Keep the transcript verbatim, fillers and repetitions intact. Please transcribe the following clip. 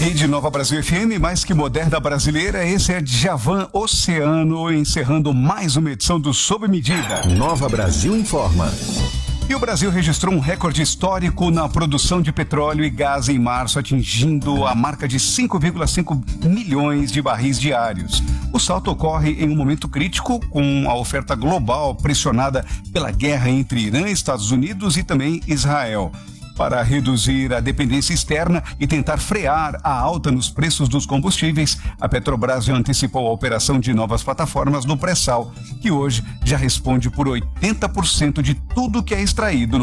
Rede Nova Brasil F M, mais que moderna brasileira, esse é Djavan Oceano, encerrando mais uma edição do Sob Medida. Nova Brasil informa. E o Brasil registrou um recorde histórico na produção de petróleo e gás em março, atingindo a marca de cinco vírgula cinco milhões de barris diários. O salto ocorre em um momento crítico, com a oferta global pressionada pela guerra entre Irã, Estados Unidos e também Israel. Para reduzir a dependência externa e tentar frear a alta nos preços dos combustíveis, a Petrobras já antecipou a operação de novas plataformas no pré-sal, que hoje já responde por oitenta por cento de tudo que é extraído no